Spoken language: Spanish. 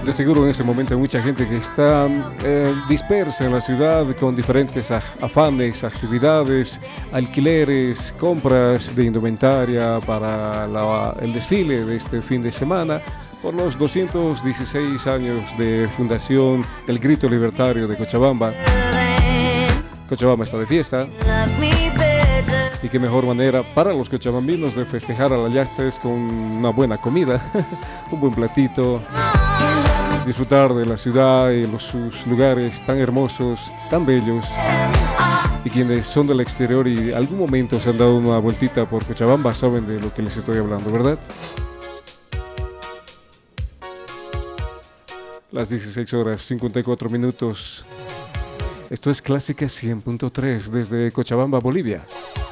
De seguro en este momento hay mucha gente que está dispersa en la ciudad con diferentes afanes, actividades, alquileres, compras de indumentaria para el desfile de este fin de semana por los 216 años de fundación del Grito Libertario de Cochabamba. Cochabamba está de fiesta. Y qué mejor manera para los cochabambinos de festejar a las yachtas con una buena comida, un buen platito, disfrutar de la ciudad y sus lugares tan hermosos, tan bellos. Y quienes son del exterior y algún momento se han dado una vueltita por Cochabamba saben de lo que les estoy hablando, ¿verdad? Las 16 horas 54 minutos. Esto es Clásica 100.3 desde Cochabamba, Bolivia.